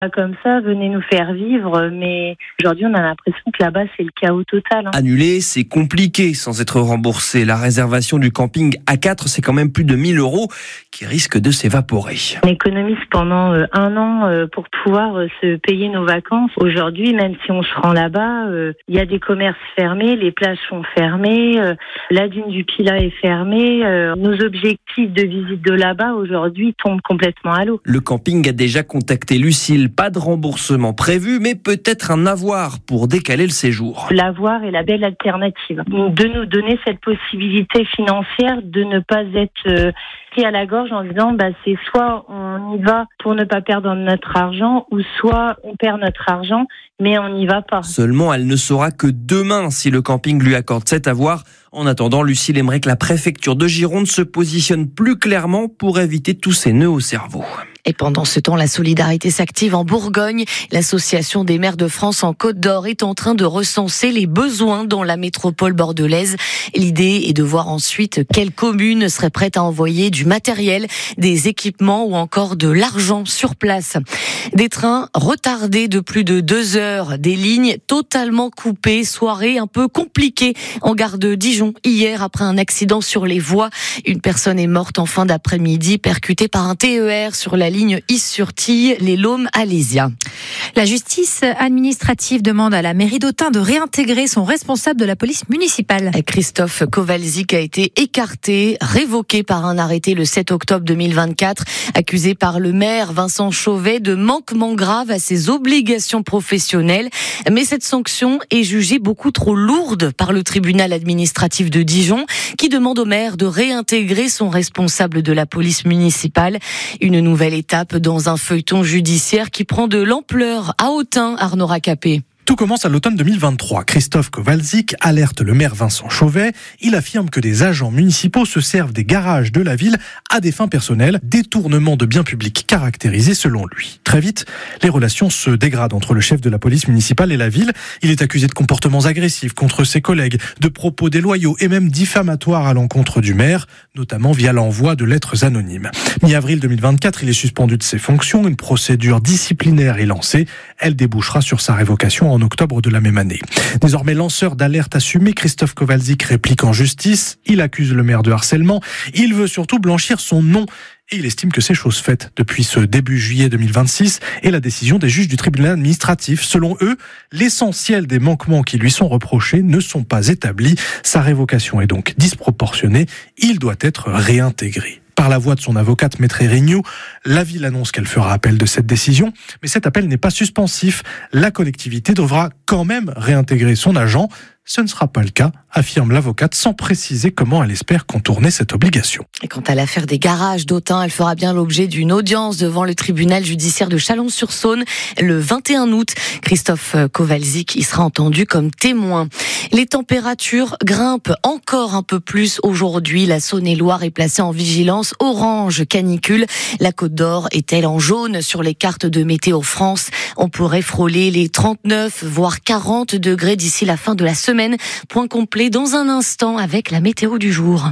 Comme ça, venez nous faire vivre, mais aujourd'hui on a l'impression que là-bas c'est le chaos total. Annuler, c'est compliqué sans être remboursé. La réservation du camping A4, c'est quand même plus de 1 000 € qui risquent de s'évaporer. On économise pendant 1 an pour pouvoir se payer nos vacances. Aujourd'hui, même si on se rend là-bas, il y a des commerces fermés, les plages sont fermées, la dune du Pilat est fermée. Nos objectifs de visite de là-bas aujourd'hui tombent complètement à l'eau. Le camping a déjà contacté Lucille. Pas de remboursement prévu, mais peut-être un avoir pour décaler le séjour. L'avoir est la belle alternative. De nous donner cette possibilité financière de ne pas être pris à la gorge en disant c'est soit on y va pour ne pas perdre notre argent ou soit on perd notre argent mais on n'y va pas. Seulement, elle ne saura que demain si le camping lui accorde cet avoir. En attendant, Lucille aimerait que la préfecture de Gironde se positionne plus clairement pour éviter tous ces nœuds au cerveau. Et pendant ce temps, la solidarité s'active en Bourgogne. L'association des maires de France en Côte d'Or est en train de recenser les besoins dans la métropole bordelaise. L'idée est de voir ensuite quelles communes seraient prêtes à envoyer du matériel, des équipements ou encore de l'argent sur place. Des trains retardés de plus de 2 heures, des lignes totalement coupées, soirée un peu compliquée en gare de Dijon hier après un accident sur les voies. Une personne est morte en fin d'après-midi, percutée par un TER sur la ligne Is-sur-Tille, les Laumes-Alésia. La justice administrative demande à la mairie d'Autun de réintégrer son responsable de la police municipale. Christophe Kowalczyk a été écarté, révoqué par un arrêté le 7 octobre 2024, accusé par le maire Vincent Chauvet de manquement grave à ses obligations professionnelles. Mais cette sanction est jugée beaucoup trop lourde par le tribunal administratif de Dijon, qui demande au maire de réintégrer son responsable de la police municipale. Une nouvelle étape dans un feuilleton judiciaire qui prend de l'ampleur à Autun, Arnaud Racapé. Tout commence à l'automne 2023. Christophe Kowalczyk alerte le maire Vincent Chauvet. Il affirme que des agents municipaux se servent des garages de la ville à des fins personnelles, détournement de biens publics caractérisés selon lui. Très vite, les relations se dégradent entre le chef de la police municipale et la ville. Il est accusé de comportements agressifs contre ses collègues, de propos déloyaux et même diffamatoires à l'encontre du maire, notamment via l'envoi de lettres anonymes. Mi-avril 2024, il est suspendu de ses fonctions. Une procédure disciplinaire est lancée. Elle débouchera sur sa révocation en octobre de la même année. Désormais lanceur d'alerte assumé, Christophe Kowalczyk réplique en justice. Il accuse le maire de harcèlement. Il veut surtout blanchir son nom. Et il estime que c'est chose faite depuis ce début juillet 2026 et la décision des juges du tribunal administratif. Selon eux, l'essentiel des manquements qui lui sont reprochés ne sont pas établis. Sa révocation est donc disproportionnée. Il doit être réintégré. Par la voix de son avocate Maître Erignou, la ville annonce qu'elle fera appel de cette décision, mais cet appel n'est pas suspensif. La collectivité devra quand même réintégrer son agent. Ce ne sera pas le cas, affirme l'avocate, sans préciser comment elle espère contourner cette obligation. Et quant à l'affaire des garages d'Autun, elle fera bien l'objet d'une audience devant le tribunal judiciaire de Chalon-sur-Saône le 21 août. Christophe Kowalczyk y sera entendu comme témoin. Les températures grimpent encore un peu plus aujourd'hui. La Saône-et-Loire est placée en vigilance orange canicule. La Côte d'Or est-elle en jaune sur les cartes de Météo France. On pourrait frôler les 39 voire 40 degrés d'ici la fin de la semaine. Point complet dans un instant avec la météo du jour.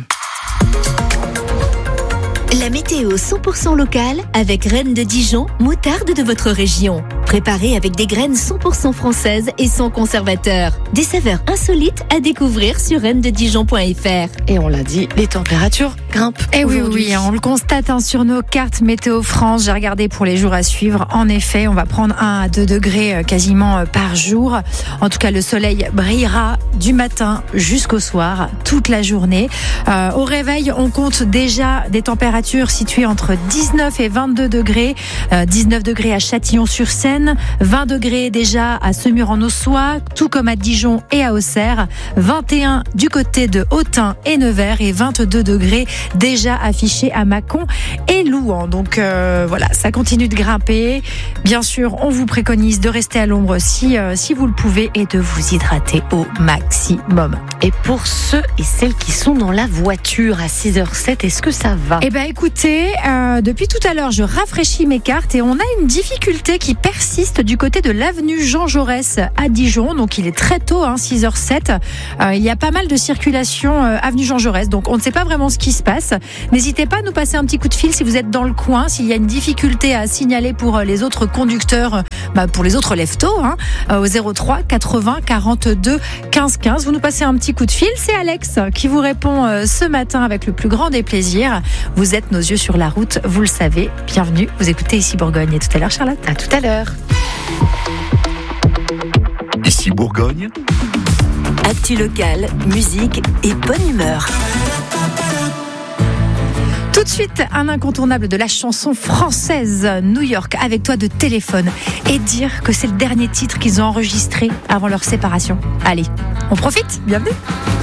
La météo 100% locale avec Reine de Dijon, moutarde de votre région. Préparée avec des graines 100% françaises et sans conservateur. Des saveurs insolites à découvrir sur reinededijon.fr. Et on l'a dit, les températures grimpent. Et aujourd'hui. oui, on le constate sur nos cartes Météo France. J'ai regardé pour les jours à suivre. En effet, on va prendre 1 à 2 degrés quasiment par jour. En tout cas, le soleil brillera du matin jusqu'au soir, toute la journée. Au réveil, on compte déjà des températures situées entre 19 et 22 degrés. 19 degrés à Châtillon-sur-Seine, 20 degrés déjà à Semur-en-Auxois, tout comme à Dijon et à Auxerre, 21 du côté de Autun et Nevers et 22 degrés déjà affichés à Mâcon et Louhans. Donc voilà, ça continue de grimper. Bien sûr, on vous préconise de rester à l'ombre si vous le pouvez et de vous hydrater au maximum. Et pour ceux et celles qui sont dans la voiture à 6h07, est-ce que ça va ? Eh bien écoutez, depuis tout à l'heure, je rafraîchis mes cartes et on a une difficulté qui persiste persiste du côté de l'avenue Jean Jaurès à Dijon. Donc il est très tôt, 6h07. Il y a pas mal de circulation avenue Jean Jaurès. Donc on ne sait pas vraiment ce qui se passe. N'hésitez pas à nous passer un petit coup de fil si vous êtes dans le coin, s'il y a une difficulté à signaler pour les autres conducteurs, pour les autres leftos, au 03 80 42 15 15. Vous nous passez un petit coup de fil. C'est Alex qui vous répond ce matin avec le plus grand des plaisirs. Vous êtes nos yeux sur la route, vous le savez. Bienvenue, vous écoutez Ici Bourgogne. Et tout à l'heure, Charlotte. À tout à l'heure. Ici Bourgogne. Actu locale, musique et bonne humeur. Tout de suite, un incontournable de la chanson française, New York, avec toi de téléphone, et dire que c'est le dernier titre qu'ils ont enregistré avant leur séparation. Allez, on profite, bienvenue.